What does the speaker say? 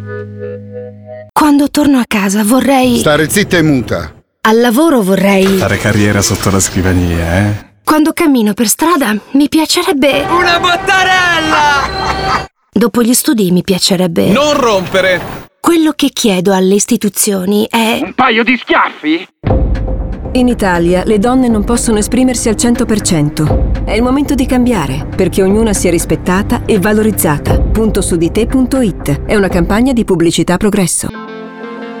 Quando torno a casa vorrei... Stare zitta e muta. Al lavoro vorrei... Fare carriera sotto la scrivania, eh? Quando cammino per strada mi piacerebbe... Una bottarella! Dopo gli studi mi piacerebbe... Non rompere! Quello che chiedo alle istituzioni è... Un paio di schiaffi? In Italia le donne non possono esprimersi al 100%. È il momento di cambiare, perché ognuna sia rispettata e valorizzata. Puntosudite.it è una campagna di Pubblicità Progresso.